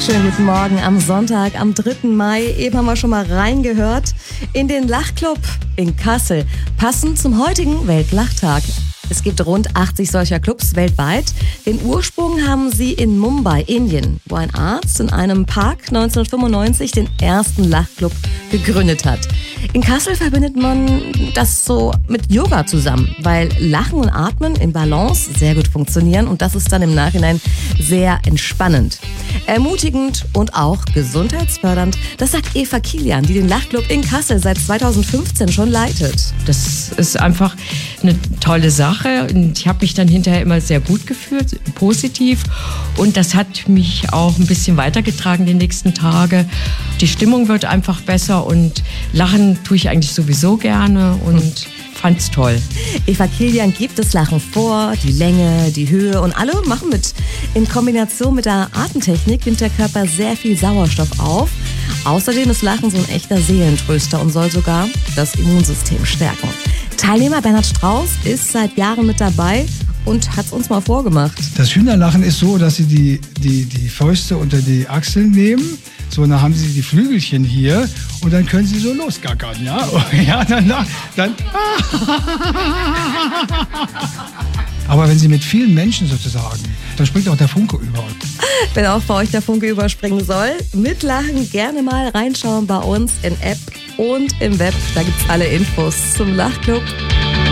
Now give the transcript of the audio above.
Schönen guten Morgen am Sonntag, am 3. Mai. Eben haben wir schon mal reingehört in den Lachclub in Kassel, passend zum heutigen Weltlachtag. Es gibt rund 80 solcher Clubs weltweit. Den Ursprung haben sie in Mumbai, Indien, wo ein Arzt in einem Park 1995 den ersten Lachclub gegründet hat. In Kassel verbindet man das so mit Yoga zusammen, weil Lachen und Atmen in Balance sehr gut funktionieren und das ist dann im Nachhinein sehr entspannend. Ermutigend und auch gesundheitsfördernd, das sagt Eva Kilian, die den Lachclub in Kassel seit 2015 schon leitet. Das ist einfach eine tolle Sache und ich habe mich dann hinterher immer sehr gut gefühlt, positiv, und das hat mich auch ein bisschen weitergetragen die nächsten Tage. Die Stimmung wird einfach besser und lachen tue ich eigentlich sowieso gerne und fand's toll. Eva Kilian gibt das Lachen vor, die Länge, die Höhe und alle machen mit. In Kombination mit der Atemtechnik nimmt der Körper sehr viel Sauerstoff auf. Außerdem ist Lachen so ein echter Seelentröster und soll sogar das Immunsystem stärken. Teilnehmer Bernhard Strauß ist seit Jahren mit dabei und hat es uns mal vorgemacht. Das Hühnerlachen ist so, dass Sie die Fäuste unter die Achseln nehmen. So, dann haben Sie die Flügelchen hier und dann können Sie so losgackern, ja? Ja, dann. Aber wenn Sie mit vielen Menschen sozusagen, dann springt auch der Funke über. Wenn auch bei euch der Funke überspringen soll, mitlachen, gerne mal reinschauen bei uns in App und im Web. Da gibt's alle Infos zum Lachclub.